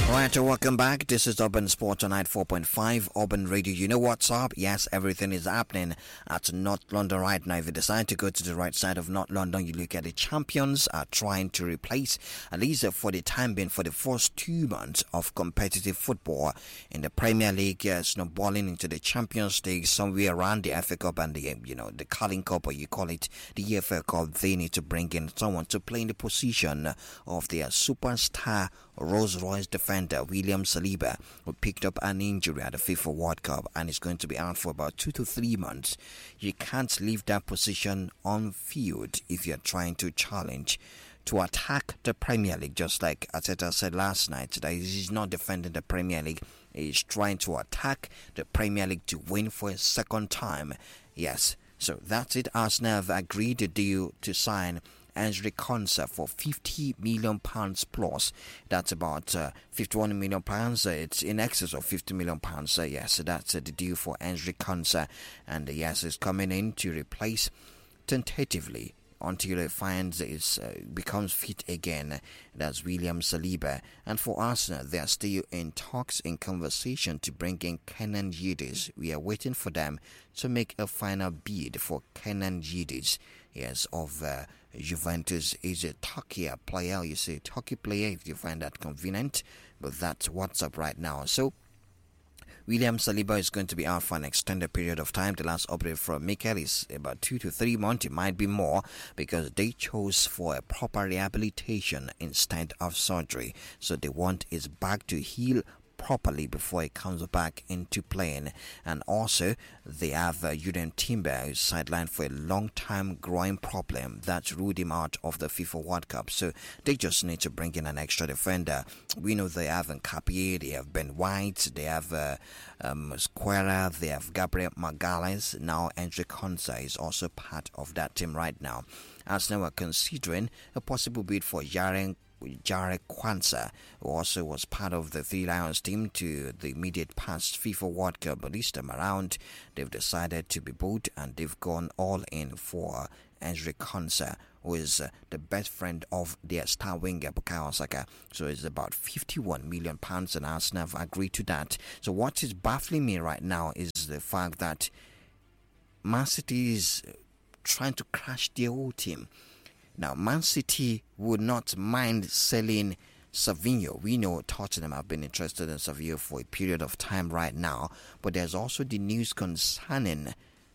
Alright, welcome back. This is Urban Sport Tonight 4.5 Urban Radio. You know what's up? Yes, everything is happening at North London right now. If you decide to go to the right side of North London, you look at the champions are trying to replace, at least for the time being, for the first 2 months of competitive football in the Premier League, snowballing into the Champions League, somewhere around the FA Cup and the Carling Cup, or you call it the EFL Cup. They need to bring in someone to play in the position of their superstar Rolls-Royce defender William Saliba, who picked up an injury at the FIFA World Cup and is going to be out for about 2 to 3 months. You can't leave that position on field if you're trying to challenge to attack the Premier League, just like Arteta said last night that he's not defending the Premier League. He's trying to attack the Premier League to win for a second time. Yes, so that's it. Arsenal have agreed a deal to sign Ezri Konsa for £50 million plus. That's about £51 million. It's in excess of £50 million. Yes, so that's the deal for Ezri Konsa. And yes, it's coming in to replace tentatively until it finds it becomes fit again. That's William Saliba. And for Arsenal, they are still in talks, in conversation to bring in Kenan Yildiz. We are waiting for them to make a final bid for Kenan Yildiz. Yes, of Juventus. Is a Turkey player. You say Turkey player if you find that convenient, but that's what's up right now. So William Saliba is going to be out for an extended period of time. The last update from Mikel is about 2 to 3 months. It might be more because they chose for a proper rehabilitation instead of surgery. So they want his back to heal properly before it comes back into playing. And also they have Julian Timber, who's sidelined for a long-time groin problem that ruled him out of the FIFA World Cup. So they just need to bring in an extra defender. We know they have Nkapie, they have Ben White, they have Squera, they have Gabriel Magalhaes. Now Ezri Konsa is also part of that team right now. Arsenal are considering a possible bid for Jarek Kwanzaa, who also was part of the Three Lions team to the immediate past FIFA World Cup, but this time around they've decided to be bold and they've gone all in for Ezri Konsa, who is the best friend of their star winger Bukayo Saka. So it's about £51 million, and Arsenal have agreed to that. So what is baffling me right now is the fact that Man City is trying to crash their whole team. Now, Man City would not mind selling Savinho. We know Tottenham have been interested in Savinho for a period of time right now, but there's also the news concerning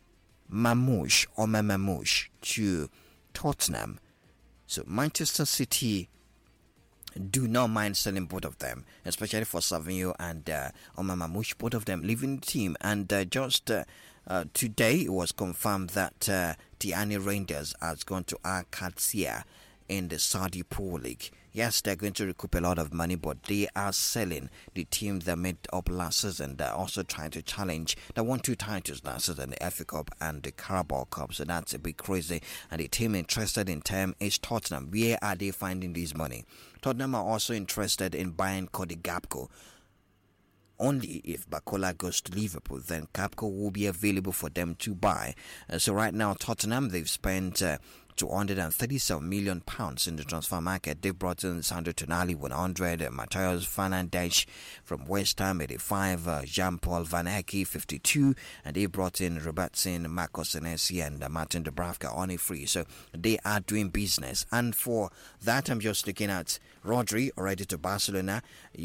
Mamouche to Tottenham. So Manchester City do not mind selling both of them, especially for Savinho and Mamouche, both of them leaving the team. And just today it was confirmed that Tiani Rangers has gone to Al-Qadsiya in the Saudi Pro League. Yes, they're going to recoup a lot of money, but they are selling the team that made up last season. They're also trying to challenge. They won 2 titles last season, the FA Cup and the Carabao Cup. So that's a bit crazy. And the team interested in term is Tottenham. Where are they finding this money? Tottenham are also interested in buying Cody Gakpo. Only if Bakola goes to Liverpool, then Gakpo will be available for them to buy. So right now, Tottenham, they've spent £237 million in the transfer market. They brought in Sandro Tonali 100, Matthias Fernandes from West Ham 85, Jean-Paul Van Hecke 52, and they brought in Robertson, Marcos Senesi, and Martin Dubravka on a free. So they are doing business. And for that, I'm just looking at Rodri already to Barcelona.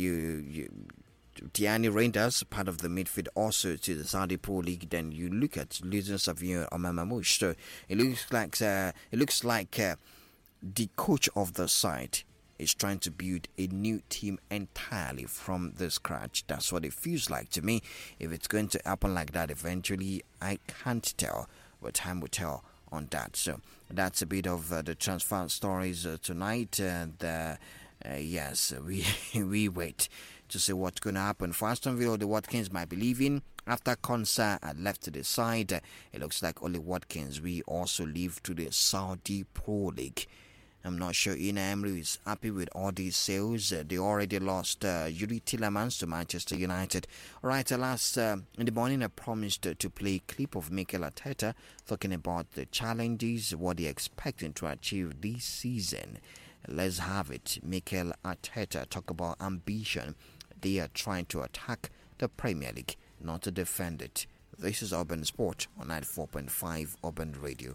Tiani Rangers, part of the midfield, also to the Saudi Pro League. Then you look at losing Savinho or Mamouche. So it looks like the coach of the side is trying to build a new team entirely from the scratch. That's what it feels like to me. If it's going to happen like that eventually, I can't tell, but time will tell on that. So that's a bit of the transfer stories tonight. And yes, we wait to see what's going to happen. For Aston Villa, the Watkins might be leaving. After Konsa had left to the side, it looks like only Watkins we also leave to the Saudi Pro League. I'm not sure Ina Emery is happy with all these sales. They already lost Yuri Tillemans to Manchester United. Alright, last in the morning I promised to play a clip of Mikel Arteta talking about the challenges, what they're expecting to achieve this season. Let's have it. Mikel Arteta talk about ambition they are trying to attack the Premier League, not to defend it. This is Urban Sport on 94.5 Urban Radio.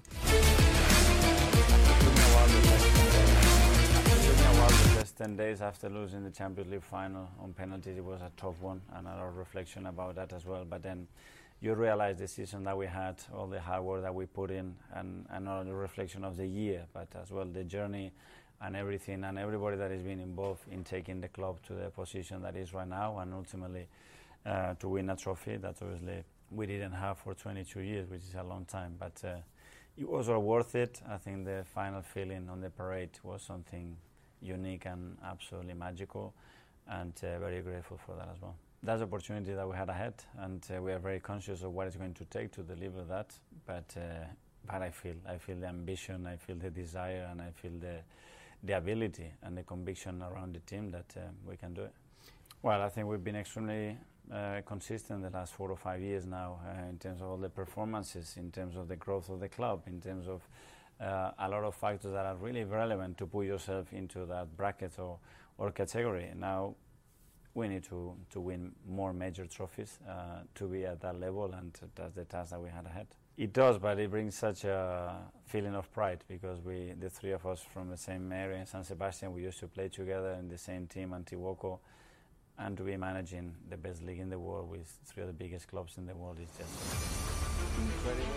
The first 10 days after losing the Champions League final on penalties, it was a tough one, and a lot of reflection about that as well. But then you realize the season that we had, all the hard work that we put in, and not only the reflection of the year, but as well the journey and everything, and everybody that has been involved in taking the club to the position that is right now, and ultimately to win a trophy that obviously we didn't have for 22 years, which is a long time. But it was all worth it. I think the final feeling on the parade was something unique and absolutely magical, and very grateful for that as well. That's the opportunity that we had ahead, and we are very conscious of what it's going to take to deliver that. But I feel the ambition, I feel the desire, and I feel the ability and the conviction around the team that we can do it. Well, I think we've been extremely consistent the last 4 or 5 years now in terms of all the performances, in terms of the growth of the club, in terms of a lot of factors that are really relevant to put yourself into that bracket or category. Now we need to win more major trophies to be at that level, and that's the task that we had ahead. It does, but it brings such a feeling of pride, because the three of us from the same area in San Sebastian, we used to play together in the same team, Antioquia, and to be managing the best league in the world with three of the biggest clubs in the world is just incredible.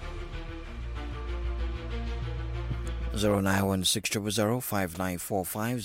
09160005945,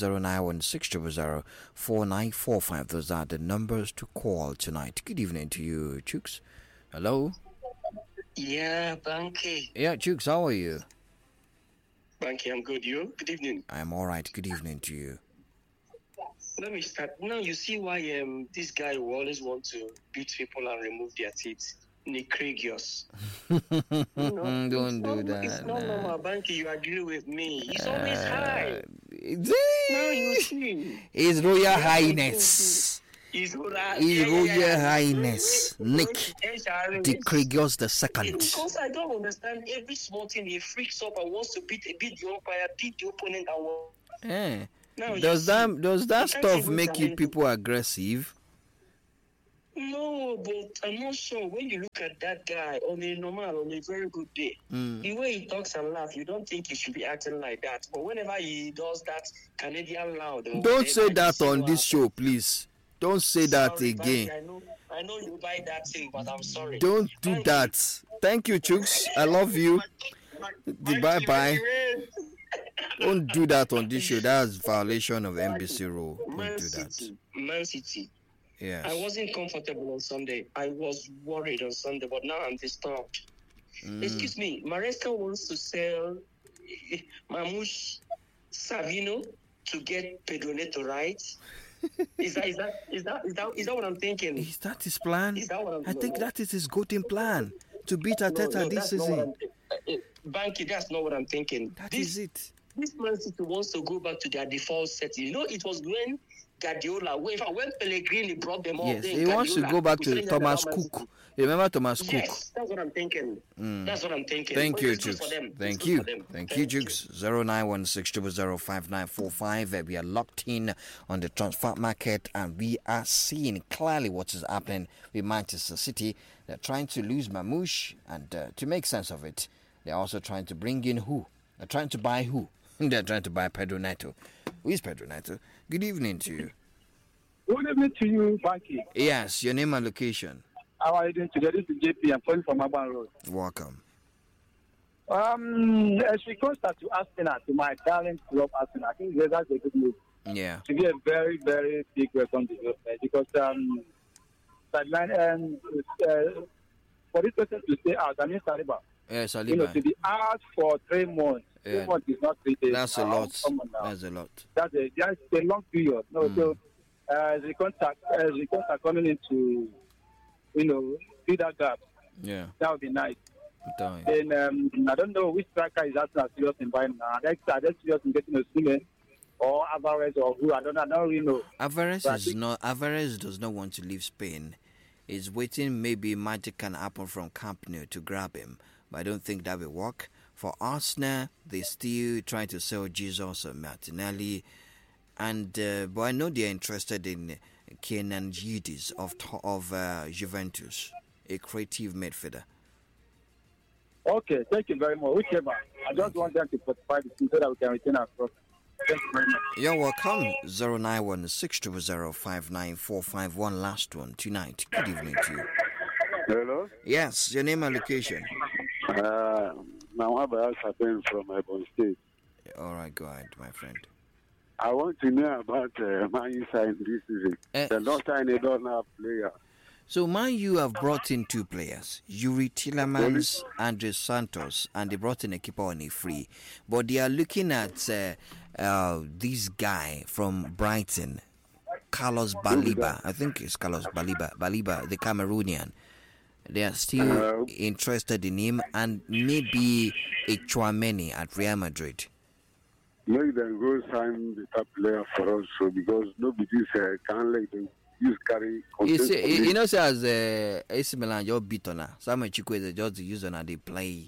09160004945. Those are the numbers to call tonight. Good evening to you, Chooks. Hello. Yeah, Banky. Yeah, Chooks, how are you? Banky, I'm good. You? Good evening. I'm all right. Good evening to you. Let me start. Now you see why this guy will always want to beat people and remove their teeth. Nicrigius. Don't do that. It's not normal, Banky. You agree with me. He's always high. Now you see. His Royal Highness. His Royal Highness Nick Nicrigius II. Because I don't understand, every small thing he freaks up and wants to beat the umpire, beat the opponent. Yeah. Now, does that stuff make you people aggressive? No, but I'm not sure. When you look at that guy on a very good day, the way he talks and laughs, you don't think he should be acting like that. But whenever he does that Canadian loud, don't say that on this show, please. Don't say that again. I know you buy that thing, but I'm sorry. Don't do that. Thank you, Chooks. I love you. Bye. Don't do that on this show. That's violation of NBC rule. Don't do that. Man City. Yes. I wasn't comfortable on Sunday. I was worried on Sunday, but now I'm disturbed. Excuse me, Maresca wants to sell Mamouche Savino to get Pedro Neto, right? Is that what I'm thinking? Is that his plan? I think that is his golden plan, to beat Arteta this season. Banky, that's not what I'm thinking. That is it. This Man City wants to go back to their default setting. You know, it was when Guardiola, when Pellegrini brought them all. Yes, he wants to go back to Thomas Cook. You remember Thomas Cook? Yes, that's what I'm thinking. That's what I'm thinking. Thank you, Jukes. Thank you, Jukes. 09160055945. We are locked in on the transfer market, and we are seeing clearly what is happening with Manchester City. They're trying to lose Mamouche, and to make sense of it, they're also trying to bring in who? They're trying to buy who? They're trying to buy Pedro Neto. Who is Pedro Neto? Good evening to you. Good evening to you, Banky. Yes, your name and location. How are you doing today? This is JP. I'm calling from Aban Road. Welcome. As we go start to Arsenal, to my darling club Arsenal, I think that's a good move. Yeah. To be a very, very big welcome development, because sideline for this person to stay out, I mean Saliba. Yeah, Saliba. You know, to be out for 3 months. Yeah. 3 months is not 3 days. That's a lot. That's a lot. That's a long period. No, so the contract coming into, you know, fill that gap. Yeah. That would be nice. Then I don't know which striker is Arsenal serious in buying now. Are they serious in getting Osimhen or Alvarez or who? I don't really know. Alvarez does not want to leave Spain. He's waiting. Maybe magic can happen from Camp Nou to grab him, but I don't think that will work. For Arsenal, they still trying to sell Jesus or Martinelli, and but I know they're interested in Kenan Yildiz of Juventus, a creative midfielder. Okay, thank you very much. Whichever. I just want them to fortify the team so that we can retain our trophy. Thank you very much. You're welcome. 091-620-59451. Last one tonight. Good evening to you. Hello? Yes, your name and location. Nawaba Sabin from Ebon State. All right, go ahead, my friend. I want to know about Man U sign this season. The last time they don't have player. So Man U have brought in 2 players, Yuri Tillemans, Andres Santos, and they brought in a keeper on a free. But they are looking at this guy from Brighton, Carlos Baliba. I think it's Carlos Baliba, the Cameroonian. They are still interested in him, and maybe a Chouameni at Real Madrid. Make them go sign the top player for us, so because nobody can let them use carry. You know, as AC Milan just beat on her. Samuel Chukwueze just use on her. They play.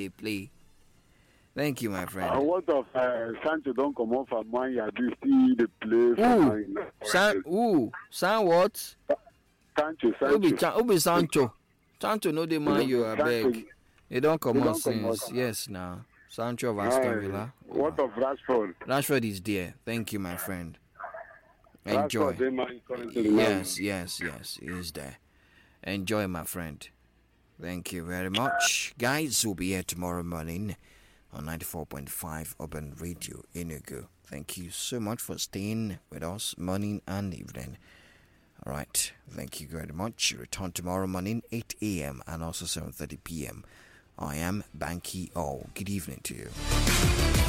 Thank you, my friend. What of Sancho don't come off and Man U see the play for San what? Sancho. Who be Sancho? Sancho no the Man U, I beg. They don't come on since. Yes, now. Sancho of Aston Villa. What of Rashford? Rashford is there. Thank you, my friend. Enjoy. Yes, he is there. Enjoy, my friend. Thank you very much. Guys, we'll be here tomorrow morning on 94.5 Urban Radio Enugu. Thank you so much for staying with us morning and evening. All right. Thank you very much. Return tomorrow morning, 8 a.m. and also 7:30 p.m. I am Banky O. Good evening to you.